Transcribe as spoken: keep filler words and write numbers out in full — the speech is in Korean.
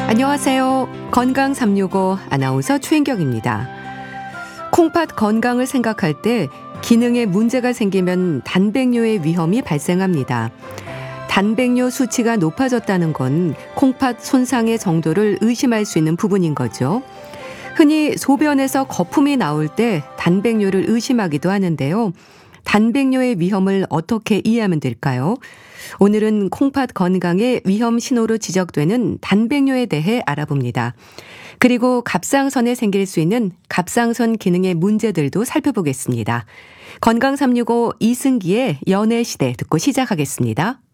안녕하세요. 건강 삼육오 아나운서 최인경입니다. 콩팥 건강을 생각할 때 기능에 문제가 생기면 단백뇨의 위험이 발생합니다. 단백뇨 수치가 높아졌다는 건 콩팥 손상의 정도를 의심할 수 있는 부분인 거죠. 흔히 소변에서 거품이 나올 때 단백뇨를 의심하기도 하는데요. 단백뇨의 위험을 어떻게 이해하면 될까요? 오늘은 콩팥 건강의 위험 신호로 지적되는 단백뇨에 대해 알아봅니다. 그리고 갑상선에 생길 수 있는 갑상선 기능의 문제들도 살펴보겠습니다. 건강 삼육오 이승기의 연애시대 듣고 시작하겠습니다.